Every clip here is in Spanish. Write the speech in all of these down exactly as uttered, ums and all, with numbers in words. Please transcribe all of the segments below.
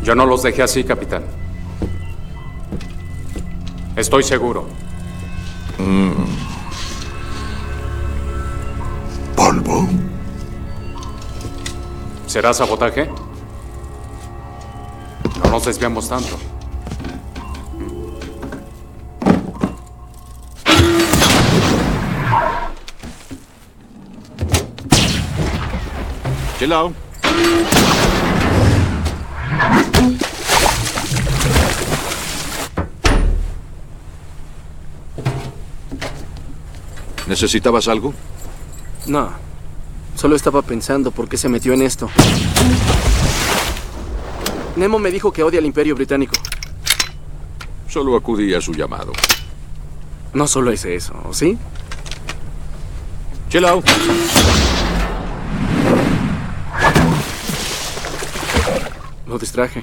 Yo no los dejé así, capitán. Estoy seguro. Mm. ¿Polvo? ¿Será sabotaje? No nos desviamos tanto. Chill out. ¿Necesitabas algo? No. Solo estaba pensando por qué se metió en esto. Nemo me dijo que odia al Imperio Británico. Solo acudí a su llamado. No solo es eso, ¿sí? Chill out. Lo distraje.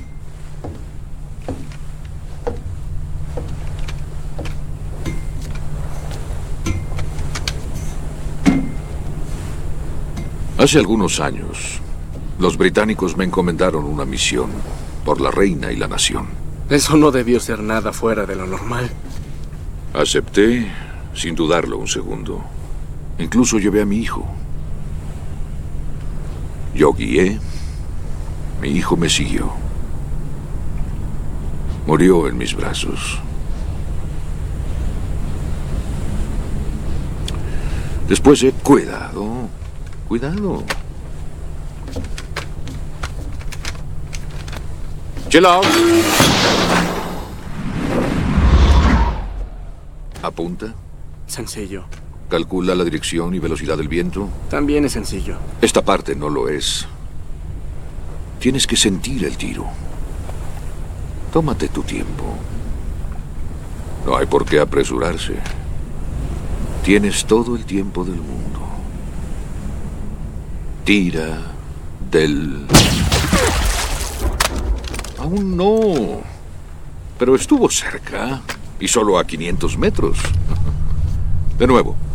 Hace algunos años, los británicos me encomendaron una misión por la reina y la nación. Eso no debió ser nada fuera de lo normal. Acepté sin dudarlo un segundo. Incluso llevé a mi hijo. Yo guié. Mi hijo me siguió. Murió en mis brazos. Después he... Cuidado. Cuidado. Chill out. Apunta. Sencillo. Calcula la dirección y velocidad del viento. También es sencillo. Esta parte no lo es. Tienes que sentir el tiro. Tómate tu tiempo. No hay por qué apresurarse. Tienes todo el tiempo del mundo. Tira del... Aún no. Pero estuvo cerca. Y solo a quinientos metros. De nuevo.